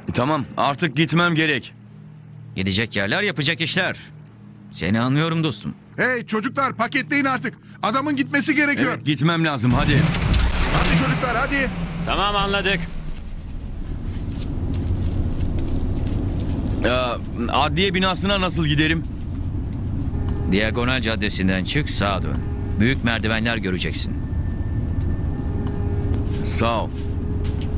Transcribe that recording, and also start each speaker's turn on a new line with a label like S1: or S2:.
S1: Tamam, artık gitmem gerek.
S2: Gidecek yerler, yapacak işler. Seni anlıyorum dostum.
S3: Hey çocuklar, paketleyin artık. Adamın gitmesi gerekiyor.
S1: Evet, gitmem lazım, hadi.
S3: Hadi çocuklar, hadi.
S4: Tamam, anladık.
S1: Adliye binasına nasıl giderim?
S2: Diagonal Caddesi'nden çık, sağa dön. Büyük merdivenler göreceksin.
S1: Sağ ol.